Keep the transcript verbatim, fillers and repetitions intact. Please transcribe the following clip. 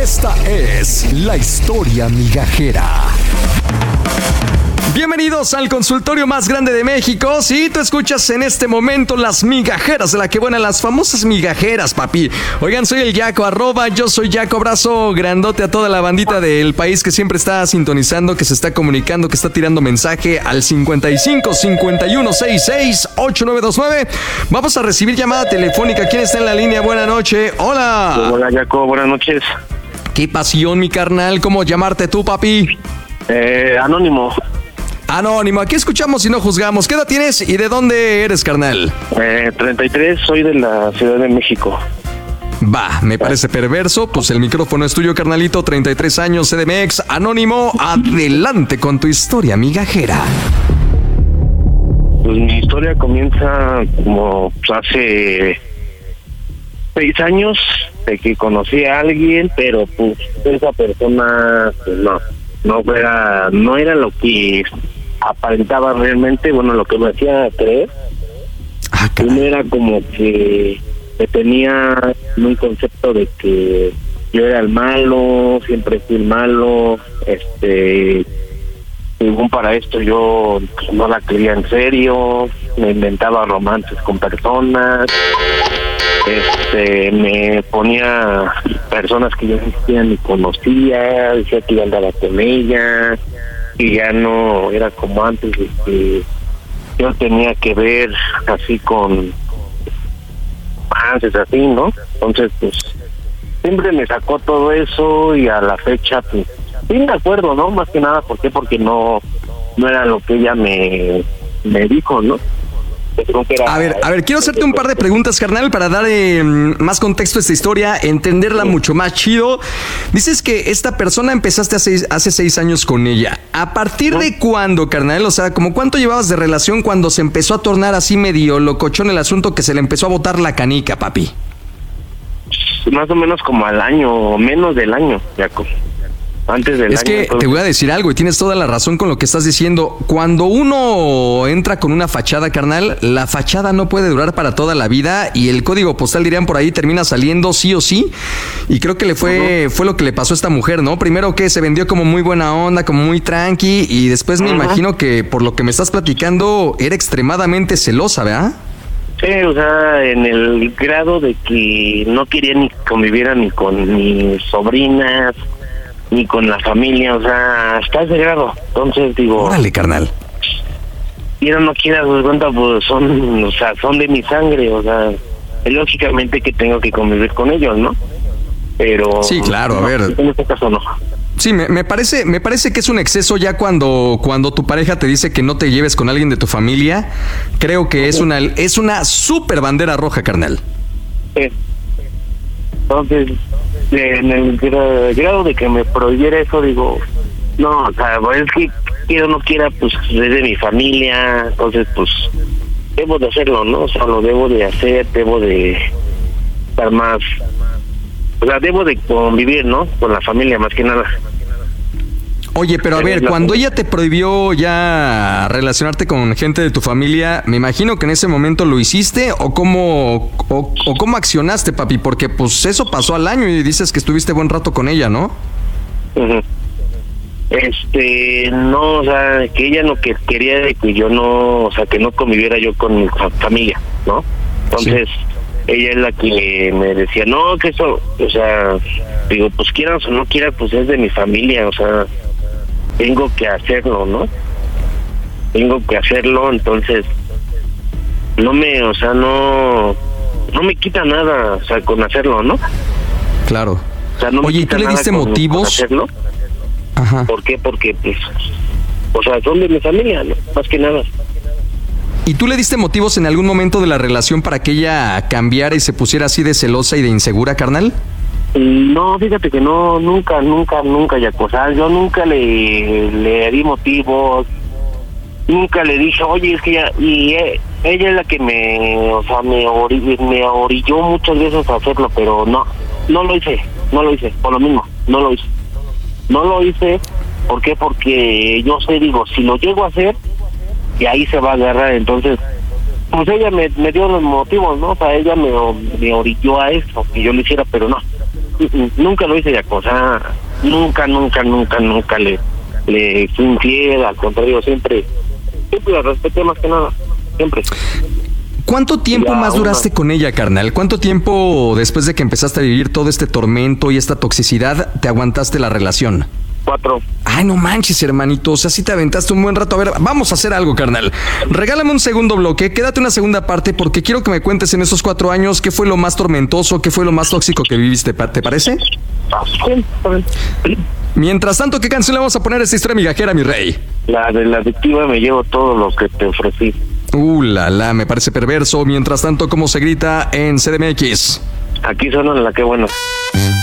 Esta es la historia migajera. Bienvenidos al consultorio más grande de México. Si tú escuchas en este momento las migajeras de la que buenan, las famosas migajeras, papi. Oigan, soy el Yaco, arroba, yo soy Yaco. Abrazo grandote a toda la bandita del país que siempre está sintonizando, que se está comunicando, que está tirando mensaje al cincuenta y cinco, cincuenta y uno, sesenta y seis, ochenta y nueve veintinueve. Vamos a recibir llamada telefónica. ¿Quién está en la línea? Buenas noches. Hola. Hola, Yaco. Buenas noches. Qué pasión, mi carnal. ¿Cómo llamarte tú, papi? Eh, anónimo. Anónimo, aquí escuchamos y no juzgamos. ¿Qué edad tienes y de dónde eres, carnal? Eh, treinta y tres, soy de la Ciudad de México. Va, me parece perverso. Pues el micrófono es tuyo, carnalito. treinta y tres años, C D M X, anónimo. Adelante con tu historia migajera. Pues mi historia comienza como pues, hace seis años de que conocí a alguien, pero pues esa persona pues, no, no era, no era lo que aparentaba realmente, bueno, lo que me hacía creer. Ah, Uno era como que me tenía un concepto de que yo era el malo, siempre fui el malo, este, según para esto yo no la creía en serio, me inventaba romances con personas, este, me ponía personas que yo ni siquiera ni conocía, decía que iba a andar con ella, y ya no era como antes de que yo tenía que ver así con antes así, ¿no? Entonces pues siempre me sacó todo eso y a la fecha pues sí me acuerdo, ¿no? Más que nada, ¿por qué? Porque no no era lo que ella me, me dijo, ¿no? Era, a ver, a ver, quiero hacerte un par de preguntas, carnal, para dar eh, más contexto a esta historia, entenderla sí. mucho más chido. Dices que esta persona empezaste hace, hace seis años con ella. ¿A partir ¿No? de cuándo, carnal? O sea, ¿como cuánto llevabas de relación cuando se empezó a tornar así medio locochón el asunto, que se le empezó a botar la canica, papi? Más o menos como al año, menos del año, Jacob. Antes del es año, que entonces... te voy a decir algo y tienes toda la razón con lo que estás diciendo. Cuando uno entra con una fachada, carnal, la fachada no puede durar para toda la vida y el código postal, dirían por ahí, termina saliendo sí o sí. Y creo que le fue uh-huh. fue lo que le pasó a esta mujer, ¿no? Primero que se vendió como muy buena onda, como muy tranqui, y después me uh-huh. imagino que por lo que me estás platicando era extremadamente celosa, ¿verdad? Sí, o sea, en el grado de que no quería ni conviviera ni con mis sobrinas ni con la familia, o sea, hasta ese grado. Entonces digo, órale, carnal. Quiera o no quiera, pues cuenta, pues son, o sea, son de mi sangre, o sea, lógicamente que tengo que convivir con ellos, ¿no? Pero sí, claro, no, a ver. En este caso no. Sí, me, me parece, me parece que es un exceso ya cuando, cuando tu pareja te dice que no te lleves con alguien de tu familia. Creo que okay. es una, es una súper bandera roja, carnal. Sí. Entonces, en el grado de que me prohibiera eso, digo, no, o sea, es que quiera o no quiera, pues es de mi familia, entonces pues debo de hacerlo, ¿no? O sea, lo debo de hacer, debo de estar más, o sea, debo de convivir, ¿no? Con la familia, más que nada. Oye, pero a ver, cuando ella te prohibió ya relacionarte con gente de tu familia, me imagino que en ese momento lo hiciste, o cómo, o, o cómo accionaste, papi, porque pues eso pasó al año y dices que estuviste buen rato con ella, ¿no? Uh-huh. Este, no, o sea, que ella no que quería de que yo no, o sea, que no conviviera yo con mi familia, ¿no? Entonces, sí. ella es la que me decía, no, que eso, o sea, digo, pues quieras o no quieras, pues es de mi familia, o sea, tengo que hacerlo, ¿no? Tengo que hacerlo, entonces no me, o sea, no no me quita nada, o sea, con hacerlo, ¿no? Claro. O sea, no Oye, ¿y tú le diste con, motivos? Con hacerlo. Ajá. ¿Por qué? Porque, pues, o sea, son de mi familia, ¿no? Más que nada. ¿Y tú le diste motivos en algún momento de la relación para que ella cambiara y se pusiera así de celosa y de insegura, carnal? No, fíjate que no, nunca, nunca, nunca, ya cosa, yo nunca le, le di motivos, nunca le dije, oye, es que ella, y eh, ella es la que me, o sea, me, ori, me orilló muchas veces a hacerlo, pero no, no lo hice, no lo hice, por lo mismo, no lo hice, no lo hice, ¿por qué? Porque yo sé, digo, si lo llego a hacer, y ahí se va a agarrar, entonces, pues ella me, me dio los motivos, ¿no? O sea, ella me, me orilló a eso, que yo lo hiciera, pero no. nunca lo hice de acosar, nunca, nunca, nunca, nunca le, le fui infiel, al contrario, siempre, siempre la respeté más que nada, siempre. ¿Cuánto tiempo Ya, más una- duraste con ella, carnal? ¿Cuánto tiempo después de que empezaste a vivir todo este tormento y esta toxicidad te aguantaste la relación? Cuatro. Ay, no manches, hermanito. O sea, sí te aventaste un buen rato. A ver, vamos a hacer algo, carnal. Regálame un segundo bloque, quédate una segunda parte porque quiero que me cuentes en esos cuatro años qué fue lo más tormentoso, qué fue lo más tóxico que viviste. ¿Te parece? Ah, sí, está bien. Mientras tanto, ¿qué canción le vamos a poner a esta historia migajera, mi rey? La de la adictiva me llevo todo lo que te ofrecí. Uh, la, la, me parece perverso. Mientras tanto, ¿cómo se grita en C D M X? Aquí suena la que bueno.